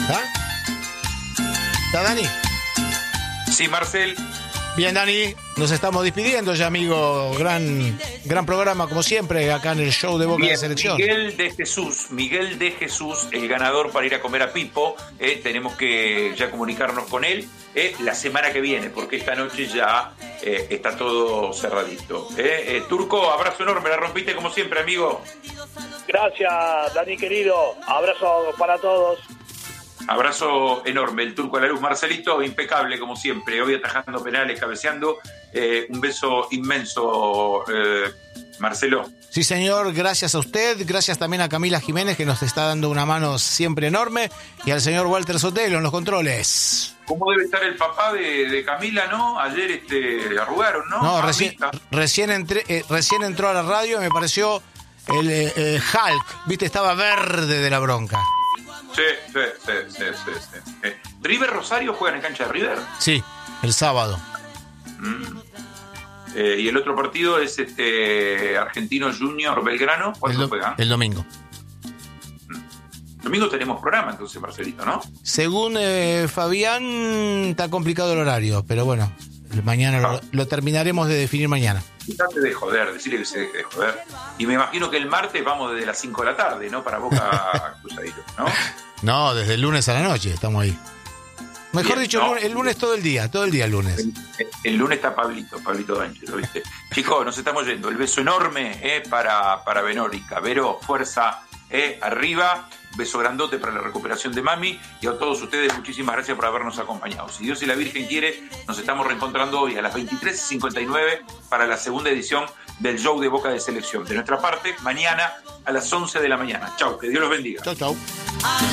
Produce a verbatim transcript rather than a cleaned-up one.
¿Está? ¿Está Dani? Sí, Marcel. Bien, Dani, nos estamos despidiendo ya, amigo. Gran, gran programa, como siempre, acá en el show de Boca Bien, de Selección. Miguel de Jesús, Miguel de Jesús, el ganador para ir a comer a Pipo. Eh, tenemos que ya comunicarnos con él eh, la semana que viene, porque esta noche ya eh, está todo cerradito. Eh, eh, Turco, abrazo enorme, la rompiste como siempre, amigo. Gracias, Dani querido. Abrazo para todos. Abrazo enorme, el Turco a la luz. Marcelito, impecable como siempre, hoy atajando penales, cabeceando. Eh, un beso inmenso, eh, Marcelo. Sí, señor, gracias a usted, gracias también a Camila Jiménez, que nos está dando una mano siempre enorme, y al señor Walter Sotelo en los controles. ¿Cómo debe estar el papá de, de Camila, no? Ayer este, arrugaron, ¿no? No, Ah, recién, recién, entré, eh, recién entró a la radio y me pareció el eh, eh, Hulk, viste, estaba verde de la bronca. Sí, sí, sí, sí, sí, sí. Eh, ¿River Rosario juegan en cancha de River? Sí, el sábado. Mm. Eh, y el otro partido es este Argentino Junior Belgrano. ¿Cuándo el, do- juegan? el domingo. Domingo tenemos programa, entonces, Marcelito, ¿no? Según eh, Fabián, está complicado el horario, pero bueno, mañana lo, lo terminaremos de definir mañana. Date de joder, decirle que se deje de joder. Y me imagino que el martes vamos desde las cinco de la tarde, ¿no? Para Boca Cruzadito, ¿no? No, desde el lunes a la noche estamos ahí. Mejor Bien, dicho, no. el, lunes, el lunes todo el día, todo el día el lunes. El, el lunes está Pablito, Pablito D'Angelo, ¿viste? Chicos, nos estamos yendo. El beso enorme eh, para, para Benórica. Vero, fuerza eh, arriba. Beso grandote para la recuperación de Mami. Y a todos ustedes, muchísimas gracias por habernos acompañado. Si Dios y la Virgen quiere, nos estamos reencontrando hoy a las veintitrés cincuenta y nueve para la segunda edición del show de Boca de Selección. De nuestra parte, mañana a las once de la mañana. Chau, que Dios los bendiga. Chau, chau.